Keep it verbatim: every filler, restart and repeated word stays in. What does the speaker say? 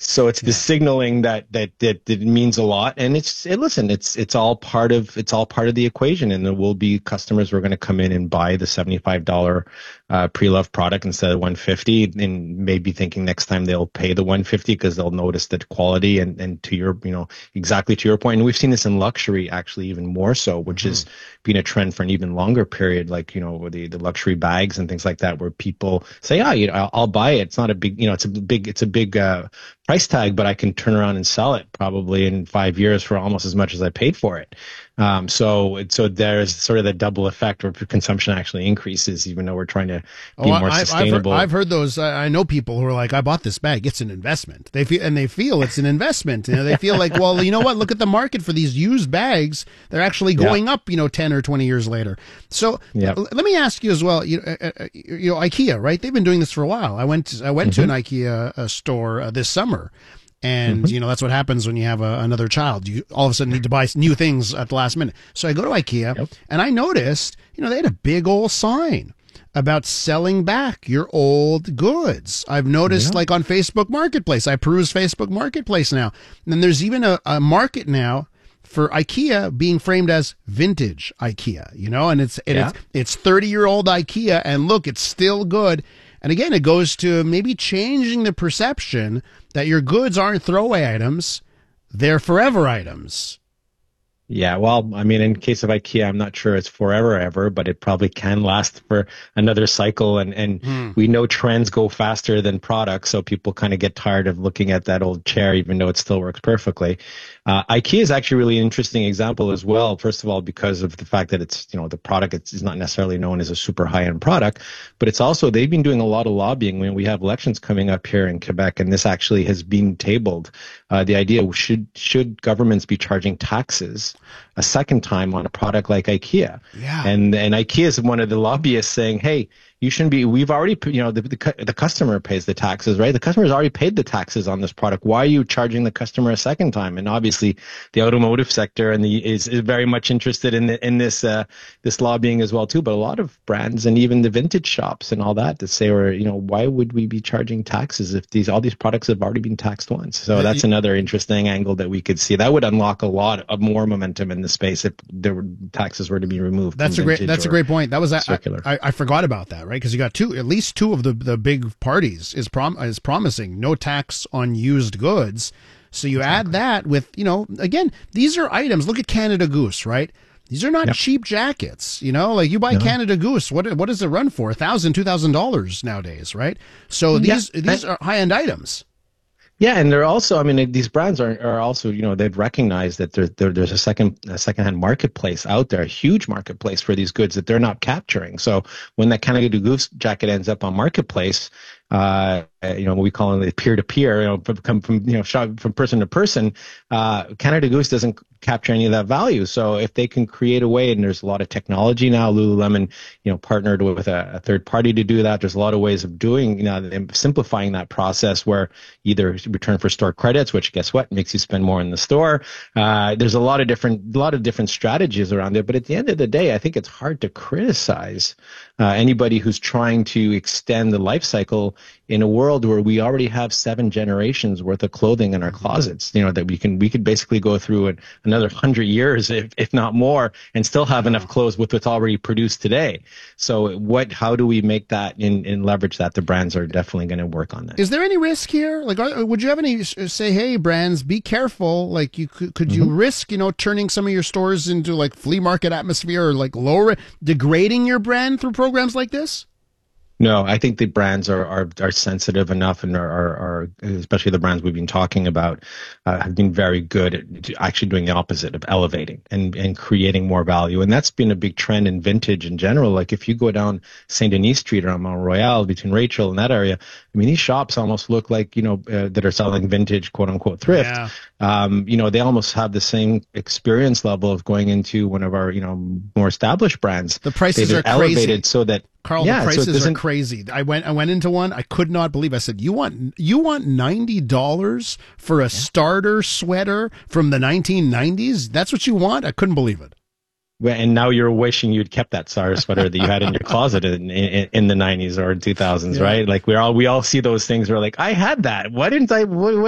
So it's the Yeah. signaling that that that, that means a lot. And it's it, listen, it's it's all part of it's all part of the equation. And there will be customers who are going to come in and buy the seventy-five dollars uh, pre-loved product instead of one hundred fifty dollars, and maybe thinking next time they'll pay the one hundred fifty dollars because they'll notice the quality and and to your you know exactly to your point. And we've seen this in luxury actually even more so, which Mm-hmm. has been a trend for an even longer period, like you know the the luxury bags and things like that, where people say, ah, you know, I'll, I'll buy it. It's not a big, you know, it's a big, it's a big uh, price tag, but I can turn around and sell it probably in five years for almost as much as I paid for it. Um, so, so there's sort of the double effect where consumption actually increases, even though we're trying to be Oh, more I, I've, heard, sustainable. I've heard those. I, I know people who are like, I bought this bag. It's an investment. They feel, and they feel it's an investment. You know, they feel like, well, you know what? Look at the market for these used bags. They're actually going Yeah. up, you know, ten or twenty years later. So Yeah. l- let me ask you as well, you know, uh, uh, you know, IKEA, right? They've been doing this for a while. I went, I went Mm-hmm. to an IKEA uh, store uh, this summer. And, Mm-hmm. you know, that's what happens when you have a, another child. You all of a sudden need to buy new things at the last minute. So I go to IKEA Yep. and I noticed, you know, they had a big old sign about selling back your old goods. I've noticed Yeah. like on Facebook Marketplace, I peruse Facebook Marketplace now. And then there's even a, a market now for IKEA being framed as vintage IKEA, you know, and it's, and Yeah. it's, it's thirty year old IKEA and look, it's still good. And again, it goes to maybe changing the perception that your goods aren't throwaway items. They're forever items. Yeah, well, I mean, in case of IKEA, I'm not sure it's forever ever, but it probably can last for another cycle. And, and Hmm. we know trends go faster than products, so people kind of get tired of looking at that old chair, even though it still works perfectly. Uh, IKEA is actually a really interesting example as well. First of all, because of the fact that it's, you know, the product it's, is not necessarily known as a super high-end product, but it's also, they've been doing a lot of lobbying when we have elections coming up here in Quebec, and this actually has been tabled. Uh, the idea, should, should governments be charging taxes a second time on a product like IKEA? Yeah. And and IKEA is one of the lobbyists saying, hey, you shouldn't be, we've already, you know, the, the, cu- the customer pays the taxes, right? The customer's already paid the taxes on this product. Why are you charging the customer a second time? And obviously the automotive sector and the is, is very much interested in the, in this, uh, this lobbying as well too. But a lot of brands and even the vintage shops and all that to say, or, you know, why would we be charging taxes if these, all these products have already been taxed once? So that's another interesting angle that we could see. That would unlock a lot of more momentum in the space if there were taxes were to be removed. That's from a great. vintage That's a or great point. That was I, circular. I, I forgot about that, right? Because you got two, at least two of the the big parties is prom is promising no tax on used goods. So you add that with, you know, again, these are items. Look at Canada Goose, right? These are not Yep. cheap jackets, you know. Like you buy No. Canada Goose, what what does it run for? A thousand, two thousand dollars nowadays, right? So Yeah, these these are high end items. Yeah, and they're also, I mean, these brands are, are also, you know, they've recognized that there, there, there's a second, a secondhand marketplace out there, a huge marketplace for these goods that they're not capturing. So when that Canada Goose jacket ends up on marketplace, uh, you know, what we call it peer to peer, you know, from, from, you know, shop from person to person, uh, Canada Goose doesn't capture any of that value. So if they can create a way, and there's a lot of technology now, Lululemon, you know, partnered with a, a third party to do that. There's a lot of ways of doing, you know, simplifying that process where either return for store credits, which guess what, makes you spend more in the store. Uh, there's a lot of different, a lot of different strategies around it. But at the end of the day, I think it's hard to criticize uh, anybody who's trying to extend the life cycle in a world where we already have seven generations worth of clothing in our closets, you know, that we can, we could basically go through an, another hundred years, if, if not more, and still have enough clothes with what's already produced today. So what, how do we make that and, and leverage that? The brands are definitely going to work on that. Is there any risk here? Like, are, would you have any say, hey, brands, be careful? Like, you could, could you Mm-hmm. risk, you know, turning some of your stores into like flea market atmosphere or like lower, degrading your brand through programs like this? No, I think the brands are are, are sensitive enough, and are, are, are especially the brands we've been talking about uh, have been very good at actually doing the opposite of elevating and, and creating more value. And that's been a big trend in vintage in general. Like if you go down Saint Denis Street or on Mont Royal between Rachel and that area, I mean, these shops almost look like, you know, uh, that are selling vintage, quote unquote, thrift. Yeah. Um, you know, they almost have the same experience level of going into one of our, you know, more established brands. The prices They've are elevated crazy. so that Carl, yeah, the so it prices are doesn't- crazy. I went, I went into one. I could not believe. I said, "You want, you want ninety dollars for a starter sweater from the nineteen nineties? That's what you want?" I couldn't believe it. And now you're wishing you'd kept that Sarah sweater that you had in your closet in, in, in the nineties or two thousands, Yeah. right? Like we all we all see those things. We're like, I had that. Why didn't I? What,